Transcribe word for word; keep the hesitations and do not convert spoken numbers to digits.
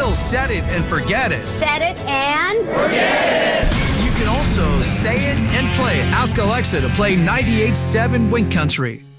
will set it and forget it. Set it and forget it. You can also say it and play it. Ask Alexa to play ninety-eight point seven Wink Country.